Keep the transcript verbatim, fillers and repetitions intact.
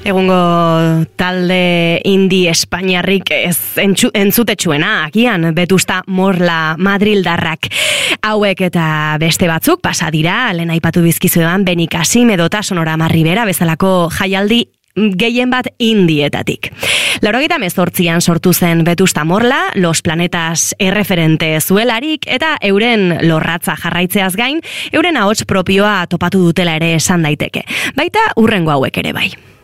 Egungo talde indie espainiarrik ez entzu, entzutetsuena, agian Vetusta Morla Madrildarrak. Hauek eta beste batzuk pasa dira, lehen aipatu bizkizuetan Beni Kasim edota Sonora Marribera bezalako jaialdi gehien bat indietatik. Laurogeita hemezortzian sortu zen Vetusta Morla, Los Planetas erreferente zuelarik, eta euren lorratza jarraitzeaz gain, euren ahots propioa topatu dutela ere esan daiteke. Baita hurrengo hauek ere bai.